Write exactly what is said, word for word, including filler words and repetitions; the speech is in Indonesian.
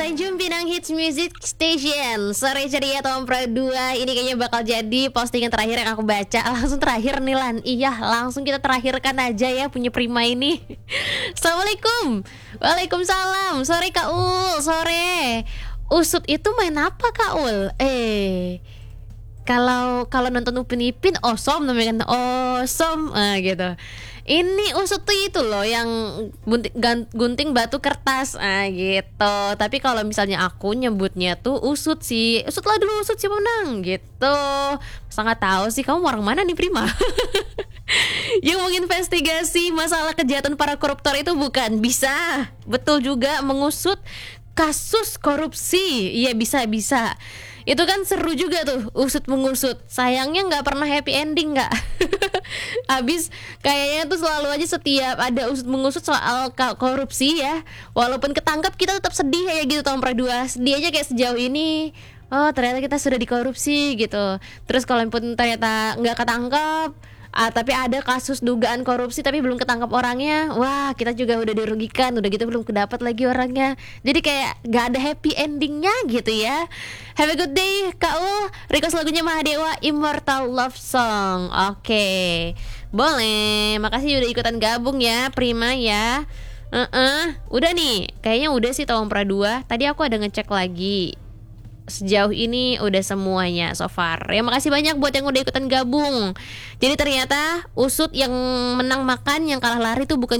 Tanjung Pinang Hits Music Station. Sore ceria tahun Pro dua. Ini kayaknya bakal jadi postingan terakhir yang aku baca. Langsung terakhir nih Lan. Iya, langsung kita terakhirkan aja ya punya Prima ini. Assalamualaikum. Waalaikumsalam. Sore Kak Ul. Sore. Usut itu main apa Kak Ul? Eh Kalau kalau nonton Upin Ipin Osom namanya kan. Osom ah, gitu. Ini usut tuh itu loh yang gunting, gunting batu kertas ah gitu. Tapi kalau misalnya aku nyebutnya tuh usut sih. Usut lah dulu, usut siapa menang gitu. Masa nggak tahu sih kamu orang mana nih Prima? Yang menginvestigasi masalah kejahatan para koruptor itu bukan? Bisa. Betul juga, mengusut kasus korupsi. Iya bisa-bisa. Itu kan seru juga tuh, usut mengusut. Sayangnya nggak pernah happy ending nggak. Habis kayaknya tuh selalu aja setiap ada usut mengusut soal korupsi ya, walaupun ketangkap kita tetap sedih kayak gitu tahun Pro dua. Sedih aja kayak sejauh ini, oh ternyata kita sudah dikorupsi gitu. Terus kalau pun ternyata nggak ketangkap, ah, tapi ada kasus dugaan korupsi tapi belum ketangkap orangnya, wah kita juga udah dirugikan, udah gitu belum kedapat lagi orangnya. Jadi kayak gak ada happy endingnya gitu ya. Have a good day Kak Ul. Request lagunya Mahadewa, Immortal Love Song. Oke, boleh. Makasih udah ikutan gabung ya Prima ya. uh-uh. Udah nih, kayaknya udah sih tahun Pro dua. Tadi aku ada ngecek lagi, sejauh ini udah semuanya so far. Ya makasih banyak buat yang udah ikutan gabung. Jadi ternyata usut yang menang makan, yang kalah lari tuh bukan